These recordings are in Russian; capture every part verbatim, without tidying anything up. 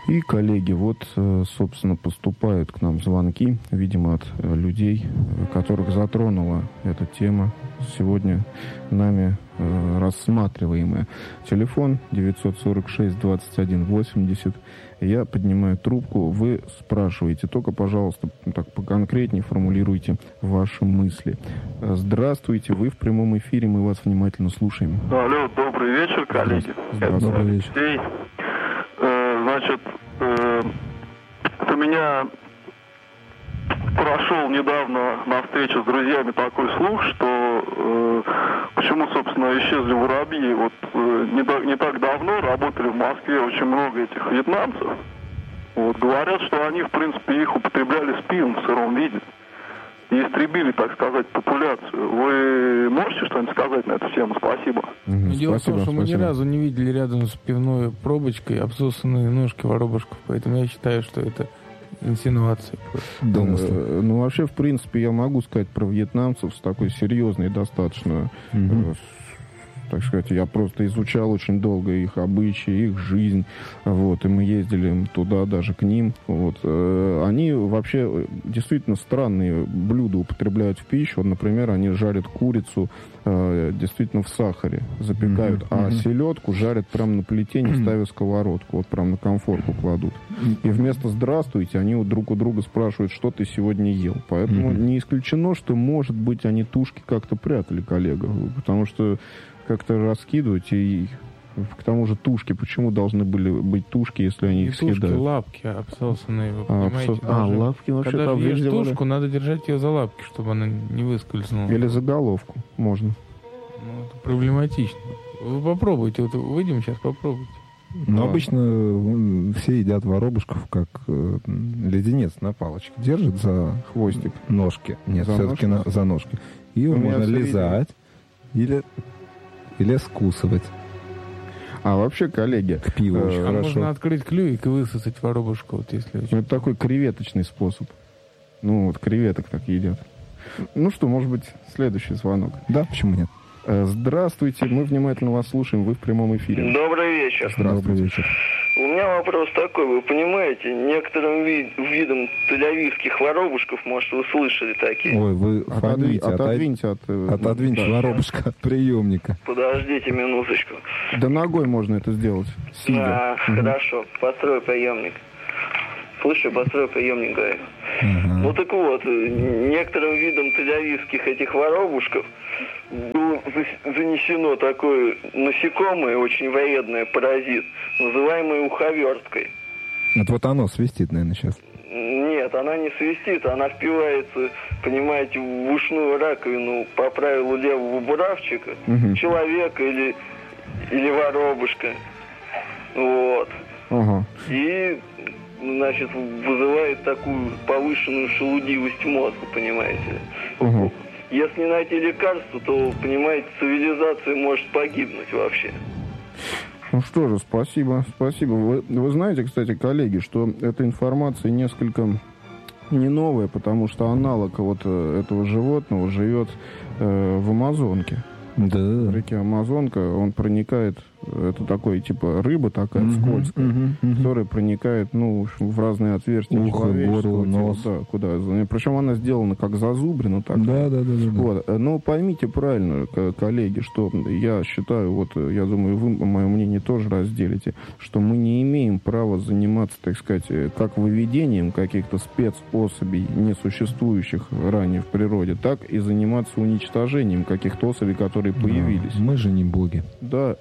И, коллеги, вот, собственно, поступают к нам звонки, видимо, от людей, которых затронула эта тема, сегодня нами э, рассматриваемая. Телефон девятьсот сорок шесть двадцать один восемьдесят. Я поднимаю трубку, вы спрашиваете. Только, пожалуйста, так поконкретнее формулируйте ваши мысли. Здравствуйте, вы в прямом эфире, мы вас внимательно слушаем. Алло, добрый вечер, коллеги. Здравствуйте. Добрый вечер. Э, значит, э, у меня прошел недавно на встрече с друзьями такой слух, что э, почему, собственно, исчезли воробьи. Вот э, не, так, не так давно работали в Москве очень много этих вьетнамцев. Вот, говорят, что они, в принципе, их употребляли с пивом в сыром виде. И истребили, так сказать, популяцию. Вы можете что-нибудь сказать на эту тему? Спасибо. Mm-hmm. Дело спасибо, в том, что спасибо. мы ни разу не видели рядом с пивной пробочкой обсосанные ножки воробушков. Поэтому я считаю, что это инсинуация. Домыслы. Ну, вообще, в принципе, я могу сказать про вьетнамцев с такой серьезной достаточно, mm-hmm. э, так сказать, я просто изучал очень долго их обычаи, их жизнь, вот, и мы ездили туда даже к ним, вот. Э, они вообще действительно странные блюда употребляют в пищу. Вот, например, они жарят курицу э, действительно в сахаре, запекают, mm-hmm. а mm-hmm. селедку жарят прямо на плите, не ставя сковородку, вот прямо на комфорку кладут. И вместо «здравствуйте» они вот друг у друга спрашивают, что ты сегодня ел. Поэтому mm-hmm. не исключено, что, может быть, они тушки как-то прятали, коллега, потому что как-то раскидывать и... К тому же тушки, почему должны были быть тушки, если они и их тушки, съедают? лапки обсосанные, вы А, понимаете? обсос... а лапки вообще когда там ешь везде тушку, были. надо держать ее за лапки, чтобы она не выскользнула. Или за головку можно. Ну, это проблематично. Вы попробуйте, вот выйдем сейчас, попробуйте. Ну, Да. обычно все едят воробушков как э, леденец на палочке. Держит за Хвостик. ножки. Нет, За все-таки ножки? на, за ножки. И У его меня можно все лизать или, или скусывать. А вообще, коллеги, К пиву э, очень А хорошо. можно открыть клювик и высосать воробушку, вот если очень... ну, это такой креветочный способ. Ну, вот креветок так едят. Ну что, может быть, следующий звонок. Да, почему нет? Э, Здравствуйте, мы внимательно вас слушаем, вы в прямом эфире. Добрый вечер. Добрый вечер. У меня вопрос такой, вы понимаете, некоторым вид, видом тель-авивских воробушков, может, вы слышали такие? Ой, вы Отодви- фоните, отодвиньте от... э, отодвиньте да. воробушка от приемника. Подождите минуточку. Да ногой можно это сделать, сидя. А, хорошо, построй приемник. Слушай, построй приемник, говорю. Ага. Ну так вот, некоторым видом тель-авивских этих воробушков было занесено такое насекомое, очень вредное, паразит, называемый уховерткой. Это вот оно свистит, наверное, сейчас. Нет, она не свистит, она впивается, понимаете, в ушную раковину по правилу левого буравчика, Мгм. человека или, или воробушка. Вот. Ага. И, значит, вызывает такую повышенную шелудивость мозга, понимаете. Ага. Если не найти лекарства, то, понимаете, цивилизация может погибнуть вообще. Ну что же, спасибо, спасибо. Вы, вы знаете, кстати, коллеги, что эта информация несколько не новая, потому что аналог вот э, этого животного живет э, в Амазонке. Да. В реке Амазонка он проникает, это такой типа рыба такая Мгм, скользкая, мгм, мгм. которая проникает, ну, в общем, в разные отверстия Ухо, человеческого горло, тела. нос. Да, куда. Причем она сделана как зазубрина, так. Да, да, да, да, да. Вот. Но поймите правильно, к- коллеги, что я считаю, вот я думаю, вы мое мнение тоже разделите, что мы не имеем права заниматься, так сказать, как выведением каких-то спецособей, не существующих ранее в природе, так и заниматься уничтожением каких-то особей, которые появились. Мы же не боги. Да,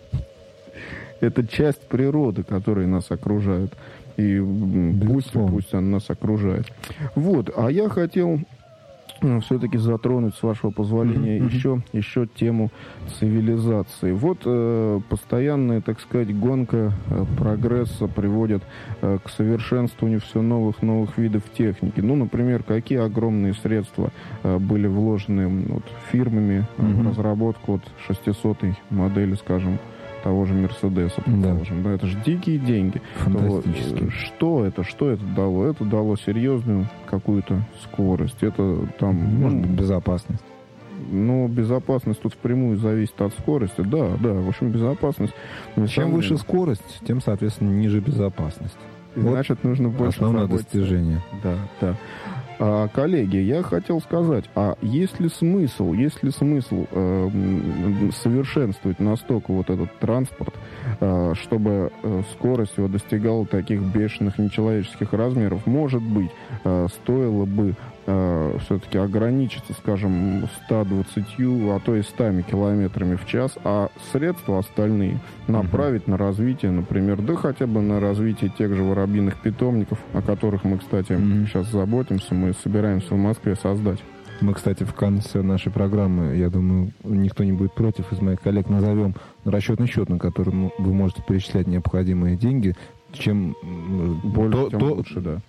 это часть природы, которая нас окружает. И м, пусть, Безусловно. пусть она нас окружает. Вот, а я хотел э, все-таки затронуть, с вашего позволения, Мгм, мгм. еще, еще тему цивилизации. Вот э, постоянная, так сказать, гонка э, прогресса приводит э, к совершенствованию все новых новых видов техники. Ну, например, какие огромные средства э, были вложены м, вот, фирмами э, в Мгм. разработку вот шестисотой модели, скажем, того же Мерседеса, предположим. Да. Да, это же дикие деньги. Фантастические. То, э, что это? Что это дало? Это дало серьезную какую-то скорость. Это там... Может ну, быть, безопасность. Ну, безопасность тут впрямую зависит от скорости. Да, да, в общем, безопасность... Чем выше скорость, тем, соответственно, ниже безопасность. Значит, вот нужно больше основное заботиться. достижение. Да, да. А, коллеги, я хотел сказать, а есть ли смысл, есть ли смысл э, совершенствовать настолько вот этот транспорт, э, чтобы э, скорость его достигала таких бешеных нечеловеческих размеров? Может быть, э, стоило бы э, все-таки ограничиться, скажем, ста двадцатью, а то и ста километрами в час, а средства остальные направить uh-huh. на развитие, например, да хотя бы на развитие тех же воробьиных питомников, о которых мы, кстати, uh-huh. сейчас заботимся, мы собираемся в Москве создать. Мы, кстати, в конце нашей программы, я думаю, никто не будет против, из моих коллег назовем расчетный счет, на который вы можете перечислять необходимые деньги. Чем больше, то, тем то... лучше, да.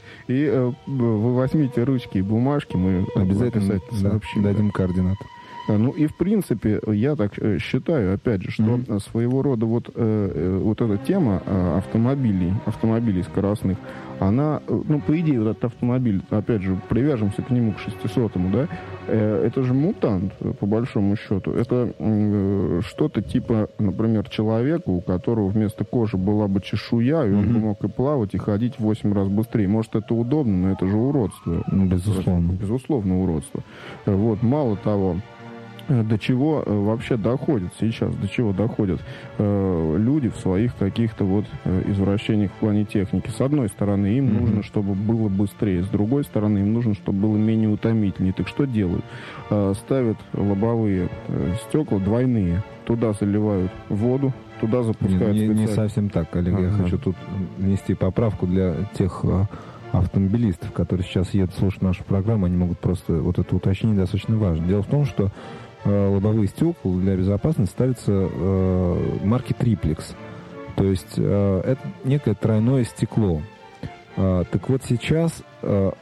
И э, вы возьмите ручки и бумажки, мы обязательно сообщим, да, дадим координаты. Ну и в принципе, я так считаю, опять же, что mm-hmm. своего рода вот, э, вот эта тема автомобилей, автомобилей скоростных, она, ну, по идее, вот этот автомобиль, опять же, привяжемся к нему, к шестисотому, да, э, это же мутант, по большому счету. Это э, что-то типа, например, человека, у которого вместо кожи была бы чешуя, и он mm-hmm. бы мог и плавать, и ходить в восемь раз быстрее. Может, это удобно, но это же уродство. Ну, безусловно. Безусловно, уродство. Вот, мало того, до чего вообще доходят сейчас, до чего доходят э, люди в своих каких-то вот э, извращениях в плане техники. С одной стороны, им mm-hmm. нужно, чтобы было быстрее, с другой стороны, им нужно, чтобы было менее утомительнее. Так что делают? Э, ставят лобовые э, стекла двойные, туда заливают воду, туда запускают... Не, не, не совсем так, коллеги. Ага. Я хочу тут внести поправку для тех... автомобилистов, которые сейчас едут слушать нашу программу, они могут просто... Вот это уточнение достаточно важно. Дело в том, что э, лобовые стекла для безопасности ставятся э, марки триплекс. То есть э, это некое тройное стекло. Э, так вот сейчас э,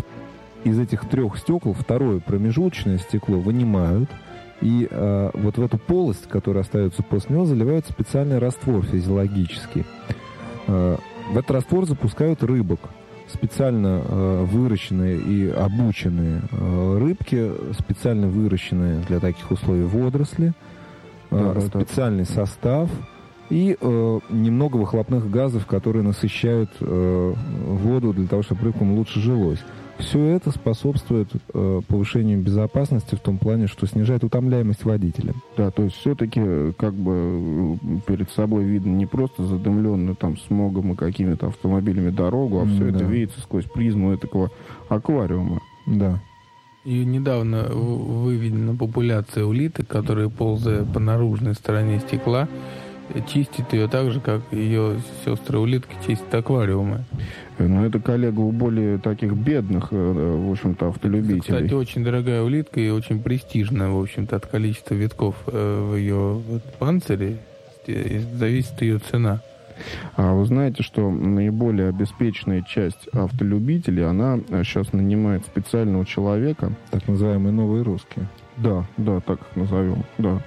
из этих трех стекол второе промежуточное стекло вынимают, и э, вот в эту полость, которая остается после него, заливают специальный раствор физиологический. Э, в этот раствор запускают рыбок. Специально э, выращенные и обученные э, рыбки, специально выращенные для таких условий водоросли, э, да, специальный да. состав и э, немного выхлопных газов, которые насыщают э, воду для того, чтобы рыбкам лучше жилось. Все это способствует э, повышению безопасности в том плане, что снижает утомляемость водителя. Да, то есть все-таки как бы перед собой видно не просто задымленную там смогом и какими-то автомобилями дорогу, а все mm, это да. видится сквозь призму этого аквариума. Да. И недавно выведена популяция улиток, которые, ползая по наружной стороне стекла, чистит ее так же, как ее сестры-улитки чистят аквариумы. Но это, коллега, у более таких бедных, в общем-то, автолюбителей. Это, кстати, очень дорогая улитка и очень престижная, в общем-то, от количества витков в ее панцире зависит ее цена. А вы знаете, что наиболее обеспеченная часть автолюбителей, она сейчас нанимает специального человека. Так называемые новые русские. Да, да, так их назовем, да.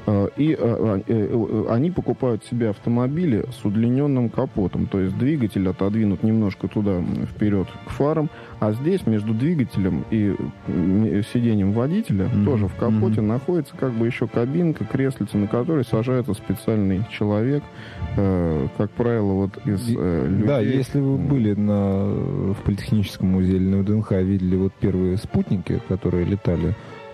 И они покупают себе автомобили с удлиненным капотом, то есть двигатель отодвинут немножко туда вперед к фарам, а здесь между двигателем и сиденьем водителя mm-hmm. тоже в капоте mm-hmm. находится как бы еще кабинка, креслица, на которой сажается специальный человек, как правило, вот из людей. Да, если вы были на, в Политехническом музее или на ВДНХ, видели вот первые спутники, которые летали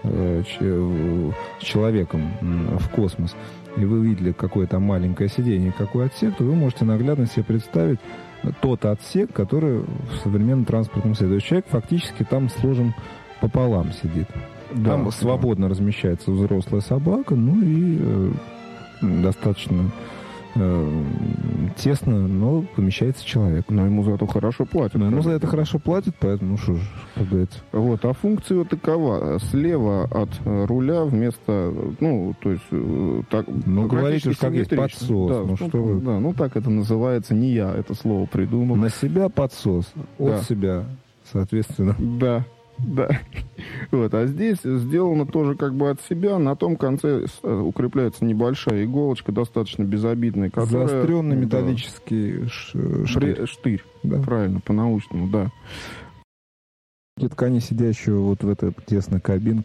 с человеком в космос, и вы видели какое-то маленькое сиденье, какой отсек, то вы можете наглядно себе представить тот отсек, который в современном транспортном средстве. То есть человек фактически там сложен пополам сидит. Да, там да. свободно размещается взрослая собака, ну и э, достаточно э, тесно, но помещается человек. Но ему за это хорошо платят. Но ему за это хорошо платят, поэтому, ну что ж, как говорится. Вот, а функция вот такова. Слева от руля вместо, ну, то есть... так. Ну, говорите уж, как есть подсос. Да, ну, что вы... да, ну, так это называется. Не я это слово придумал. На себя подсос, от да. себя, соответственно. Да. Да. Вот. А здесь сделано тоже как бы от себя. На том конце укрепляется небольшая иголочка, достаточно безобидная, которая... Заостренный металлический да. штырь. Штырь, да. Правильно, по-научному, да. Ткани, сидящего вот в этой тесной кабинке,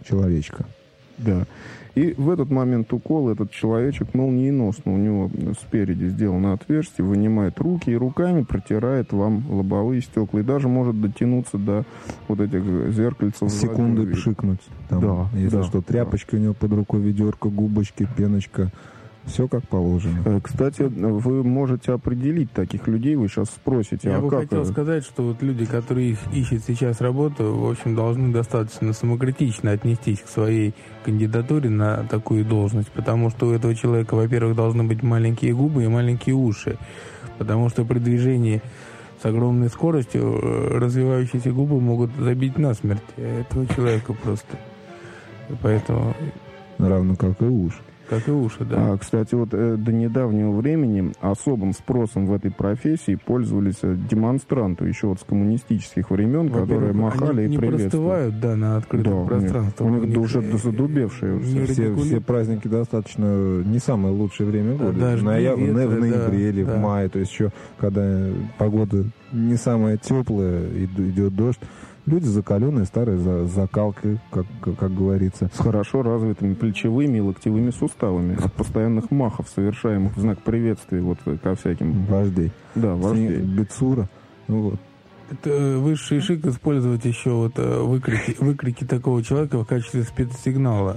человечка. Да. И в этот момент укола этот человечек молниеносно у него спереди сделано отверстие, вынимает руки и руками протирает вам лобовые стекла. И даже может дотянуться до вот этих зеркальцев. Секунды пшикнуть. Там, да, если да, что, тряпочка да. у него под рукой, ведерко, губочки, пеночка. Все как положено. Кстати, вы можете определить таких людей, вы сейчас спросите. Я а бы как хотел это? сказать, что вот люди, которые ищут сейчас работу, в общем, должны достаточно самокритично отнестись к своей кандидатуре на такую должность, потому что у этого человека, во-первых, должны быть маленькие губы и маленькие уши, потому что при движении с огромной скоростью развивающиеся губы могут забить насмерть этого человека просто. И поэтому... Равно как и уши. Как и уши, да. А, кстати, вот э, до недавнего времени особым спросом в этой профессии пользовались демонстранты еще вот с коммунистических времен, которые махали они и приветствовали. Не простывают, да, на открытом да, пространстве. У них, у них уже задубевшие. Все, все праздники достаточно не самое лучшее время года. Дожди, Ноя... ветры, в ноябре да, или да. в мае, то есть еще когда погода не самая теплая, идет дождь. Люди закаленные, старые, за закалкой, как, как, как говорится. С хорошо развитыми плечевыми и локтевыми суставами. От постоянных махов, совершаемых в знак приветствия вот ко всяким... Вождей. Да, вождей. Бецура. Ну, вот. Это высший шик использовать еще вот выкрики, выкрики такого человека в качестве спецсигнала.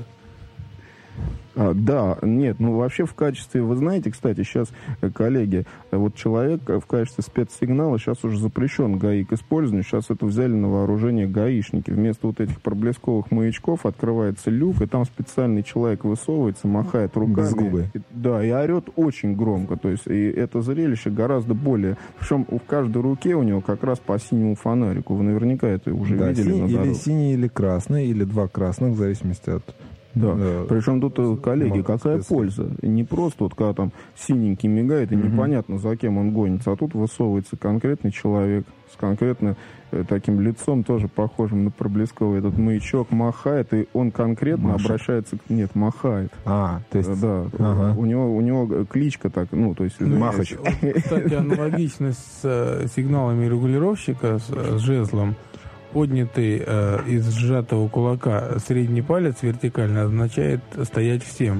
А, да, нет, ну вообще в качестве, вы знаете, кстати, сейчас, коллеги, вот человек в качестве спецсигнала сейчас уже запрещен ГАИ к использованию, сейчас это взяли на вооружение гаишники. Вместо вот этих проблесковых маячков открывается люк, и там специальный человек высовывается, махает руками. Без губы. И, да, и орет очень громко, то есть и это зрелище гораздо более... Причем в каждой руке у него как раз по синему фонарику, вы наверняка это уже да, видели синий, на дороге. Или синий, или красный, или два красных, в зависимости от... Да. да, причем тут, коллеги, какая польза? Не просто вот когда там синенький мигает, и угу. непонятно, за кем он гонится, а тут высовывается конкретный человек с конкретно э, таким лицом, тоже похожим на проблесковый. Этот маячок махает, и он конкретно Маша. обращается к... Нет, махает. А, то есть... Да, ага. у него, у него кличка так, ну, то есть... Ну, Махач. Кстати, аналогично с э, сигналами регулировщика, с, с жезлом, поднятый э, из сжатого кулака средний палец вертикально означает стоять всем.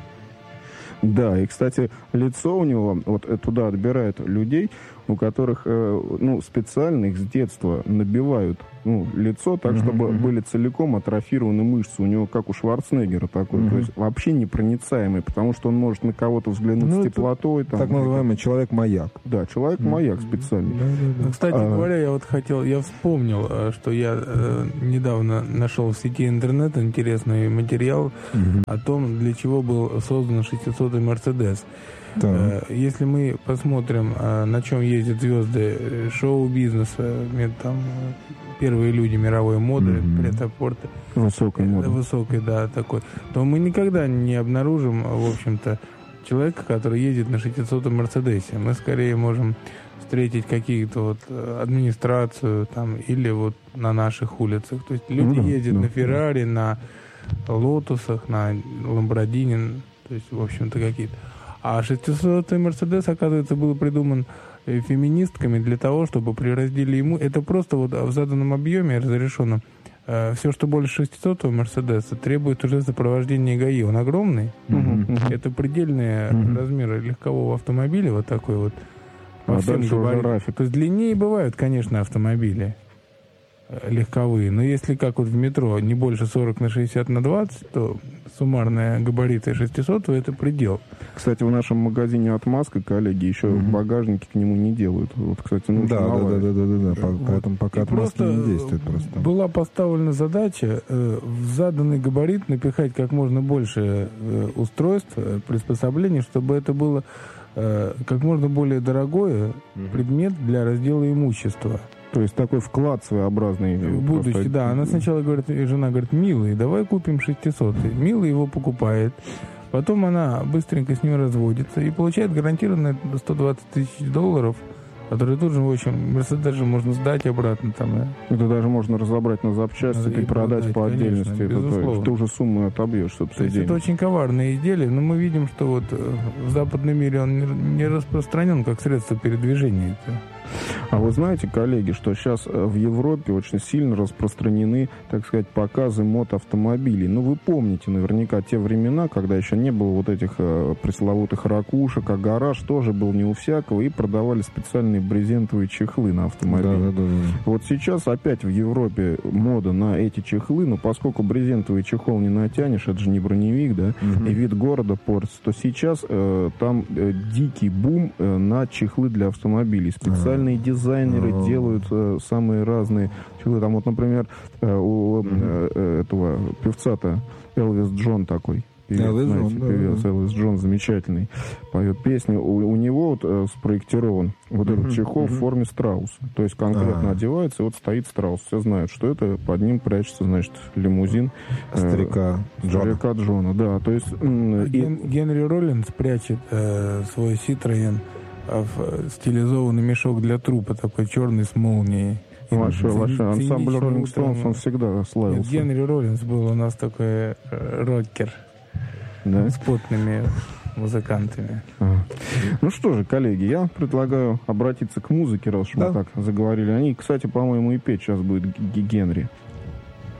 Да, и, кстати, лицо у него, вот туда отбирают людей, у которых, э, ну, специально их с детства набивают, ну, лицо так, mm-hmm. чтобы были целиком атрофированы мышцы. У него, как у Шварценеггера такой, mm-hmm. то есть вообще непроницаемый, потому что он может на кого-то взглянуть ну, с теплотой. Там, так называемый человек-маяк. Да, человек-маяк mm-hmm. специальный. Mm-hmm. Кстати а, говоря, я вот хотел, я вспомнил, что я э, недавно нашел в сети интернет интересный материал mm-hmm. о том, для чего был создан шестисотый Мерседес. Да. Если мы посмотрим, на чем ездят звезды шоу-бизнеса, там первые люди мировой моды, mm-hmm. прет-а-порте, высокой моды, высокой, да, такой, то мы никогда не обнаружим, в общем-то, человека, который ездит на шестисотом Мерседесе. Мы скорее можем встретить какие-то вот администрацию там или вот на наших улицах. То есть люди ну, да, ездят да, на Феррари, да. на Лотусах, на Ламборгини, то есть, в общем-то, какие-то. А шестисотый Мерседес, оказывается, был придуман феминистками для того, чтобы при разделе ему... Это просто вот в заданном объеме разрешено. Все, что больше шестисотого Мерседеса, требует уже сопровождения ГАИ. Он огромный. Uh-huh, uh-huh. Это предельные uh-huh. размеры легкового автомобиля, вот такой вот. А дальше уже рафик. То есть длиннее бывают, конечно, автомобили легковые, но если как вот в метро не больше сорок на шестьдесят на двадцать, то суммарные габариты шестисотого это предел. Кстати, в нашем магазине «Отмазка», коллеги, еще mm-hmm. багажники к нему не делают. Вот, кстати, нужно да, да, да, да, да, да, да. Вот. Поэтому пока отмазки не действует просто. Была поставлена задача э, в заданный габарит напихать как можно больше э, устройств, э, приспособлений, чтобы это было э, как можно более дорогое mm-hmm. предмет для раздела имущества. То есть такой вклад своеобразный. В будущее, просто... да. Она сначала говорит, жена говорит, милый, давай купим шестисотый. Милый его покупает. Потом она быстренько с ним разводится и получает гарантированно сто двадцать тысяч долларов, которые тут же, в общем, Мерседес же можно сдать обратно. Там, да? Это даже можно разобрать на запчасти и, и продать, продать по отдельности. Конечно, это, ты уже сумму отобьешь, собственно. То есть это очень коварное изделие, но мы видим, что вот в западном мире он не распространен как средство передвижения. А вы знаете, коллеги, что сейчас в Европе очень сильно распространены, так сказать, показы мод-автомобилей. Ну, вы помните наверняка те времена, когда еще не было вот этих э, пресловутых ракушек, а гараж тоже был не у всякого, и продавали специальные брезентовые чехлы на автомобиль. Да, да, да, да. Вот сейчас опять в Европе мода на эти чехлы, но поскольку брезентовый чехол не натянешь, это же не броневик, да, угу. и вид города портится, то сейчас э, там э, дикий бум э, на чехлы для автомобилей. Специальные а-а-а. дизайнеры А-а-а. делают э, самые разные чехлы. Там вот, например, э, у э, э, этого певца-то Элвис Джон такой. Певец, Элвис знаете, Джон, певец, да, Элвис Джон замечательный, поет песни. У, у него вот э, спроектирован вот uh-huh, этот чехол uh-huh. в форме страуса. То есть конкретно uh-huh. одевается, и вот стоит страус. Все знают, что это, под ним прячется, значит, лимузин э, старика, старика Джона. Джона. Да, то есть, э, Ген, и... Генри Роллинс прячет э, свой Citroёn в стилизованный мешок для трупа, такой черный с молнией. Ваш, ваш ансамбль Роллинг Стоунс, он всегда славился. Нет, Генри Роллинс был у нас такой э, рокер. Да? С потными музыкантами. Ага. Ну что же, коллеги, я предлагаю обратиться к музыке, раз уж да. мы так заговорили. Они, кстати, по-моему, и петь сейчас будет Генри.